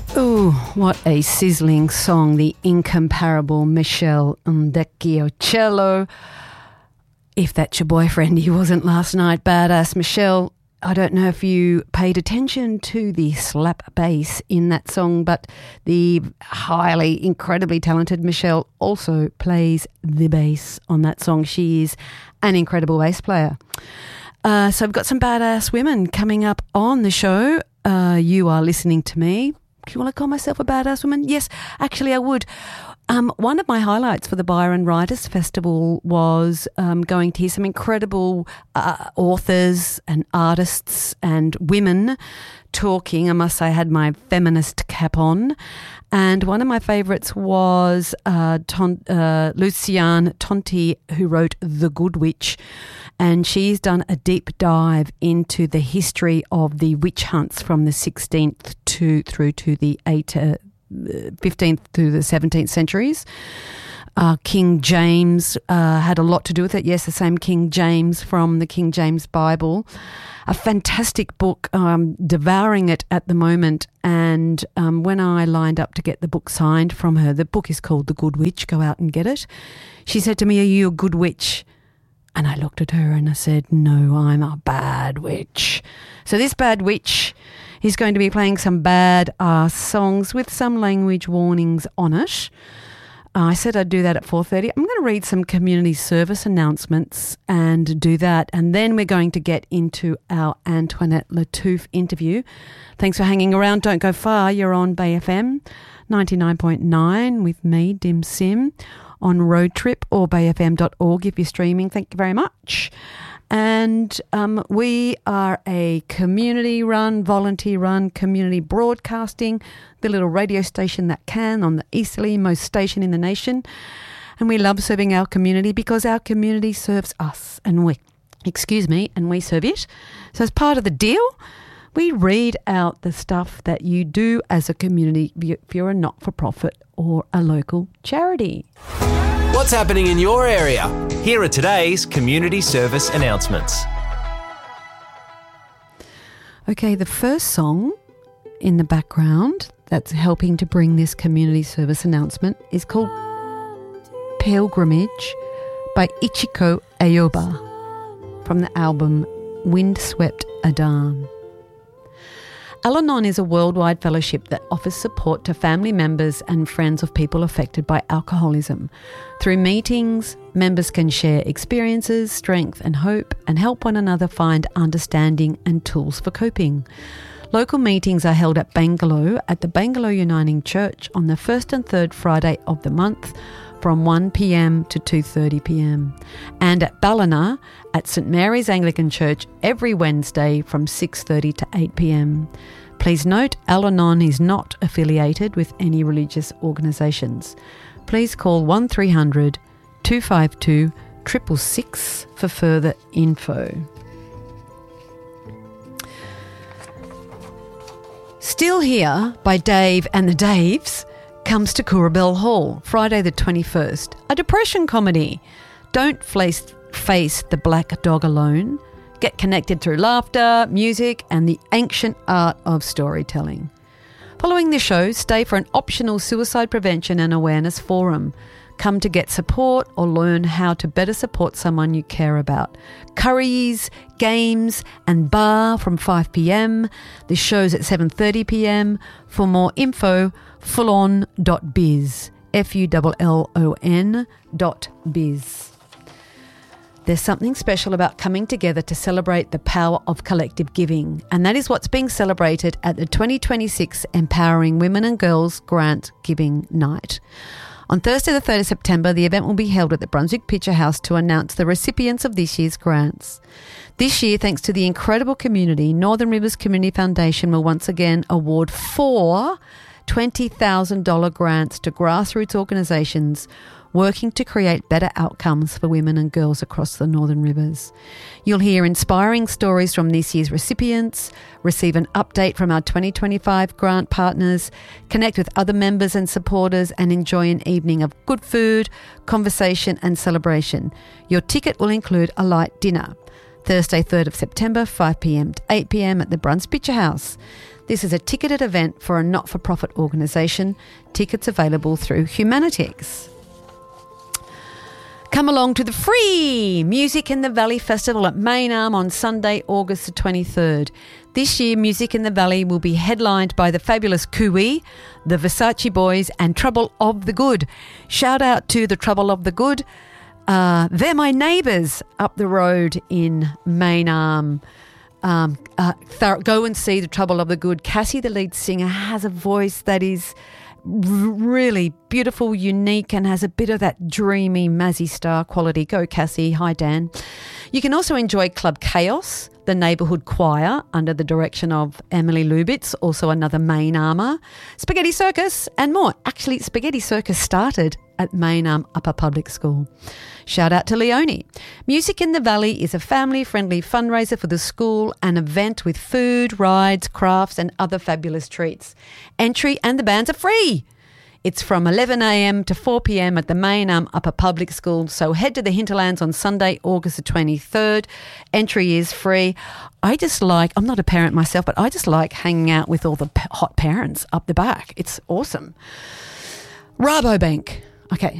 Ooh, what a sizzling song, the incomparable Michelle Ndekiocello. If that's your boyfriend, he wasn't last night. Badass Michelle. I don't know if you paid attention to the slap bass in that song, but the highly, incredibly talented Michelle also plays the bass on that song. She is an incredible bass player. So we've got some badass women coming up on the show. You are listening to me. Do you want to call myself a badass woman? Yes, actually I would. One of my highlights for the Byron Writers Festival was going to hear some incredible authors and artists and women talking. I must say I had my feminist cap on. And one of my favourites was Luciane Tonti, who wrote The Good Witch. And she's done a deep dive into the history of the witch hunts from the 16th through to the 15th to the 17th centuries. King James had a lot to do with it. Yes, the same King James from the King James Bible. A fantastic book, devouring it at the moment. And when I lined up to get the book signed from her, the book is called The Good Witch, go out and get it. She said to me, "Are you a good witch?" And I looked at her and I said, "No, I'm a bad witch." So this bad witch is going to be playing some bad songs with some language warnings on it. I said I'd do that at 4:30. I'm going to read some community service announcements and do that. And then we're going to get into our Antoinette Lattouf interview. Thanks for hanging around. Don't go far. You're on Bay FM 99.9 with me, Dim Sim, on Road Trip or bayfm.org if you're streaming. Thank you very much. And we are a community-run, volunteer-run, community broadcasting, the little radio station that can on the easterlymost station in the nation. And we love serving our community because our community serves us and we serve it. So as part of the deal, we read out the stuff that you do as a community if you're a not-for-profit or a local charity. What's happening in your area? Here are today's community service announcements. Okay, the first song in the background that's helping to bring this community service announcement is called Pilgrimage by Ichiko Ayoba from the album Windswept Adan. Al-Anon is a worldwide fellowship that offers support to family members and friends of people affected by alcoholism. Through meetings, members can share experiences, strength and hope, and help one another find understanding and tools for coping. Local meetings are held at Bangalore at the Bangalore Uniting Church on the first and third Friday of the month from 1 p.m. to 2:30 p.m. and at Ballina at St Mary's Anglican Church every Wednesday from 6:30 to 8 p.m. Please note, Al-Anon is not affiliated with any religious organisations. Please call 1300 252 666 for further info. Still Here by Dave and the Daves comes to Coorabell Hall, Friday the 21st. A depression comedy. Don't face the black dog alone. Get connected through laughter, music, and the ancient art of storytelling. Following the show, stay for an optional suicide prevention and awareness forum. Come to get support or learn how to better support someone you care about. Curries, games and bar from 5 p.m. The show's at 7:30 p.m. For more info, fullon.biz, fullon.biz. There's something special about coming together to celebrate the power of collective giving, and that is what's being celebrated at the 2026 Empowering Women and Girls Grant Giving Night. On Thursday the 3rd of September, the event will be held at the Brunswick Picture House to announce the recipients of this year's grants. This year, thanks to the incredible community, Northern Rivers Community Foundation will once again award 4 $20,000 grants to grassroots organisations working to create better outcomes for women and girls across the Northern Rivers. You'll hear inspiring stories from this year's recipients, receive an update from our 2025 grant partners, connect with other members and supporters, and enjoy an evening of good food, conversation and celebration. Your ticket will include a light dinner. Thursday, 3rd of September, 5 p.m. to 8 p.m. at the Bruns Picture House. This is a ticketed event for a not-for-profit organisation. Tickets available through Humanitix. Come along to the free Music in the Valley Festival at Maynarm on Sunday, August the 23rd. This year, Music in the Valley will be headlined by the fabulous Cooey, the Versace Boys and Trouble of the Good. Shout out to the Trouble of the Good. They're my neighbours up the road in Maynarm. Go and see the Trouble of the Good. Cassie, the lead singer, has a voice that is really beautiful, unique, and has a bit of that dreamy Mazzy Star quality. Go, Cassie. Hi, Dan. You can also enjoy Club Chaos, the neighbourhood choir under the direction of Emily Lubitz, also another Maynarmer, Spaghetti Circus and more. Actually, Spaghetti Circus started at Maynarm Upper Public School. Shout out to Leonie. Music in the Valley is a family-friendly fundraiser for the school, an event with food, rides, crafts and other fabulous treats. Entry and the bands are free. It's from 11 a.m. to 4 p.m. at the Maynarm Upper Public School. So head to the Hinterlands on Sunday, August the 23rd. Entry is free. I'm not a parent myself, but I just like hanging out with all the hot parents up the back. It's awesome. Rabobank. Okay,